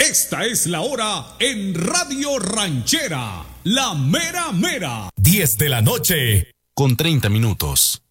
Esta es la hora en Radio Ranchera, la mera mera. 10 de la noche, con 30 minutos.